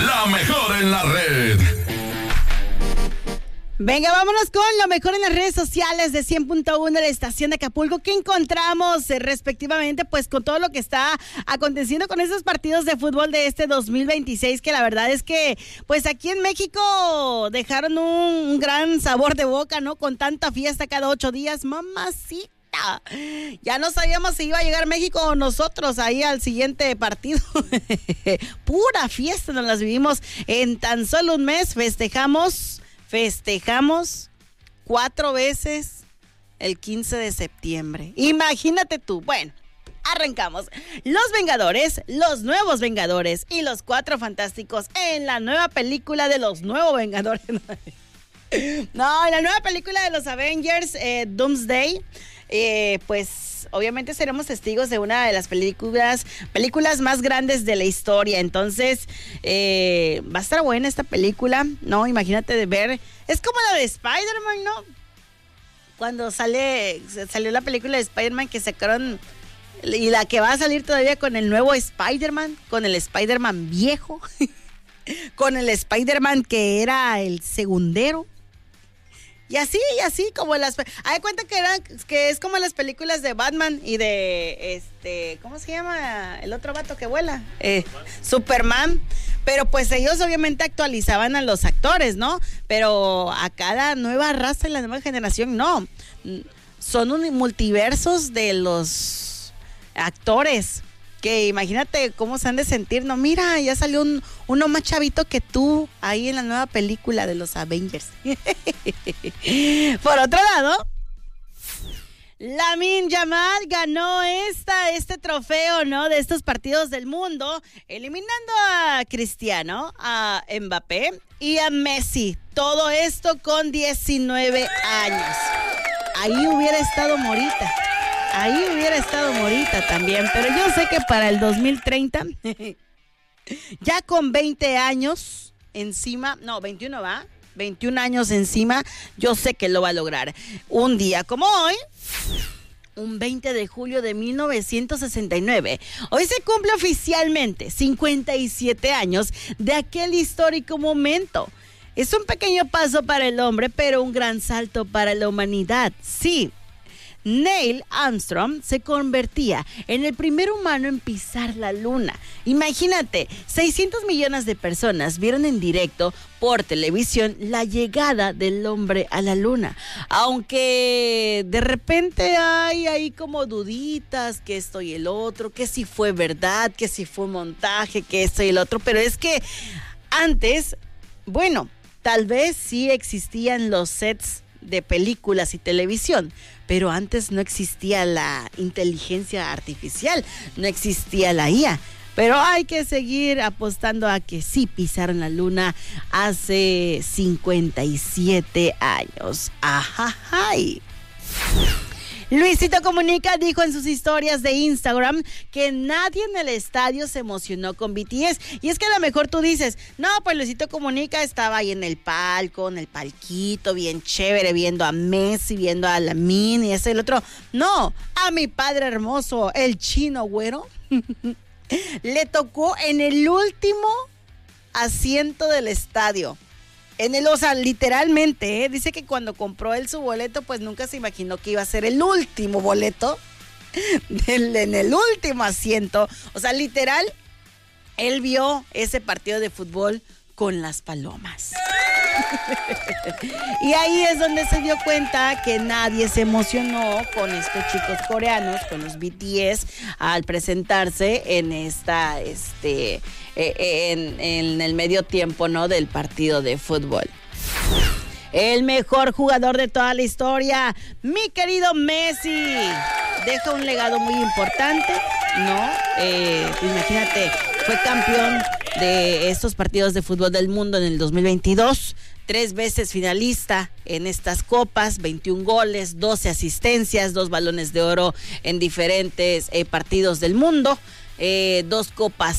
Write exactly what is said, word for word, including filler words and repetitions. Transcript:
La mejor en la red. Venga, vámonos con lo mejor en las redes sociales de cien punto uno, la estación de Acapulco, que encontramos eh, respectivamente, pues con todo lo que está aconteciendo con esos partidos de fútbol de este dos mil veintiséis, que la verdad es que, pues aquí en México dejaron un, un gran sabor de boca, ¿no? Con tanta fiesta cada ocho días, mamacita. Ya no sabíamos si iba a llegar México o nosotros ahí al siguiente partido. Pura fiesta nos las vivimos en tan solo un mes. Festejamos, festejamos cuatro veces el quince de septiembre. Imagínate tú. Bueno, arrancamos. Los Vengadores, los nuevos Vengadores y los Cuatro Fantásticos en la nueva película de los nuevos Vengadores. No, en la nueva película de los Avengers, eh, Doomsday. Eh, pues obviamente seremos testigos de una de las películas películas más grandes de la historia. Entonces eh, va a estar buena esta película, ¿no? Imagínate de ver, es como la de Spider-Man, ¿no? Cuando sale salió la película de Spider-Man que sacaron, y la que va a salir todavía con el nuevo Spider-Man, con el Spider-Man viejo, con el Spider-Man que era el segundero. Y así, y así, como las... Hay de cuenta que, eran, que es como las películas de Batman y de, este... ¿Cómo se llama el otro vato que vuela? Eh, Superman. Pero pues ellos obviamente actualizaban a los actores, ¿no? Pero a cada nueva raza y la nueva generación, no. Son un multiversos de los actores. Que imagínate cómo se han de sentir, no, mira, ya salió un, uno más chavito que tú ahí en la nueva película de los Avengers. Por otro lado, Lamine Yamal ganó esta, este trofeo, ¿no? De estos partidos del mundo, eliminando a Cristiano, a Mbappé y a Messi. Todo esto con diecinueve años. Ahí hubiera estado Morita. Ahí hubiera estado Morita también, pero yo sé que para el dos mil treinta, ya con veinte años encima, no, veintiuno va, veintiún años encima, yo sé que lo va a lograr. Un día como hoy, un veinte de julio de mil novecientos sesenta y nueve, hoy se cumple oficialmente cincuenta y siete años de aquel histórico momento. Es un pequeño paso para el hombre, pero un gran salto para la humanidad, sí. Neil Armstrong se convertía en el primer humano en pisar la luna. Imagínate, seiscientos millones de personas vieron en directo por televisión la llegada del hombre a la luna. Aunque de repente hay ahí como duditas, que esto y el otro, que si fue verdad, que si fue montaje, que esto y el otro. Pero es que antes, bueno, tal vez sí existían los sets de películas y televisión, pero antes no existía la inteligencia artificial, no existía la I A, pero hay que seguir apostando a que sí pisaron la luna hace cincuenta y siete años. Ajajay. Luisito Comunica dijo en sus historias de Instagram que nadie en el estadio se emocionó con B T S. Y es que a lo mejor tú dices, no, pues Luisito Comunica estaba ahí en el palco, en el palquito, bien chévere, viendo a Messi, viendo a Lamine y ese y el otro. No, a mi padre hermoso, el chino güero, le tocó en el último asiento del estadio. En el, o sea, literalmente, ¿eh? Dice que cuando compró él su boleto, pues nunca se imaginó que iba a ser el último boleto del, en el último asiento. O sea, literal, él vio ese partido de fútbol con las palomas. Y ahí es donde se dio cuenta que nadie se emocionó con estos chicos coreanos, con los B T S, al presentarse en esta, este, en, en el medio tiempo, ¿no? Del partido de fútbol. El mejor jugador de toda la historia, mi querido Messi, deja un legado muy importante, ¿no? Eh, imagínate, fue campeón de estos partidos de fútbol del mundo en el dos mil veintidós, tres veces finalista en estas copas, veintiún goles, doce asistencias, dos balones de oro en diferentes eh, partidos del mundo, eh, dos copas